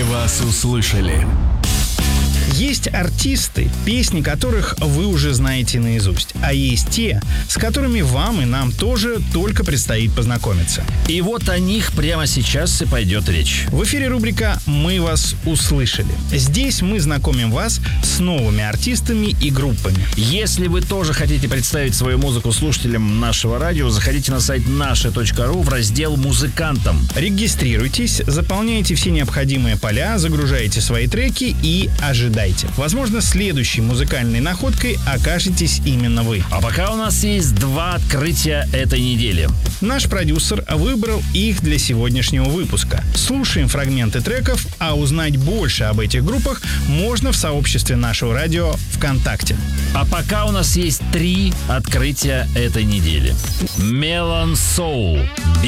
вас услышали. Есть артисты, песни которых вы уже знаете наизусть, а есть те, с которыми вам и нам тоже только предстоит познакомиться. И вот о них прямо сейчас и пойдет речь. В эфире рубрика «Мы вас услышали». Здесь мы знакомим вас с новыми артистами и группами. Если вы тоже хотите представить свою музыку слушателям нашего радио, заходите на сайт наше.ру в раздел «Музыкантам». Регистрируйтесь, заполняйте все необходимые поля, загружаете свои треки и ожидайте. Возможно, следующей музыкальной находкой окажетесь именно вы. А пока у нас есть 2 открытия этой недели. Наш продюсер выбрал их для сегодняшнего выпуска. Слушаем фрагменты треков, а узнать больше об этих группах можно в сообществе нашего радио ВКонтакте. А пока у нас есть 3 открытия этой недели. Melon Soul.